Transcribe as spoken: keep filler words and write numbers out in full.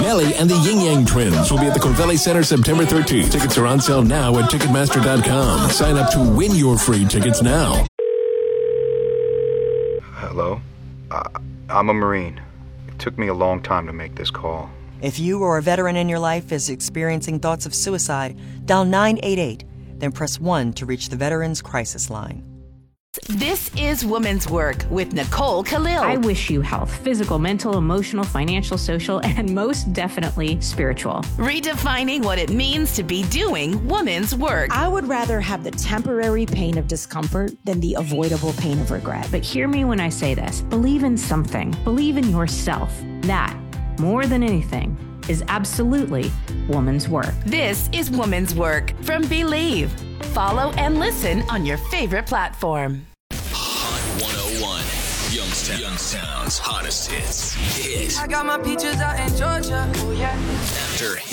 Kelly and the Ying Yang Twins will be at the Corvelli Center September thirteenth. Tickets are on sale now at Ticketmaster dot com. Sign up to win your free tickets now. Hello? Uh, I'm a Marine. It took me a long time to make this call. If you or a veteran in your life is experiencing thoughts of suicide, dial nine eight eight, then press one to reach the Veterans Crisis Line. This is Woman's Work with Nicole Khalil. I wish you health, physical, mental, emotional, financial, social, and most definitely spiritual. Redefining what it means to be doing woman's work. I would rather have the temporary pain of discomfort than the avoidable pain of regret. But hear me when I say this. Believe in something. Believe in yourself. That, more than anything, is absolutely woman's work. This is Woman's Work from Believe. Follow and listen on your favorite platform. Hot one oh one, Youngstown. Youngstown's hottest hits. Hit. I got my peaches out in Georgia. Oh, yeah. After